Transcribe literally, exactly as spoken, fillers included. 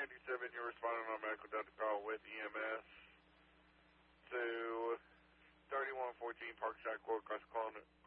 ninety-seven, you're responding on medical Delta call with E M S to thirty-one fourteen Parkside Court, Costa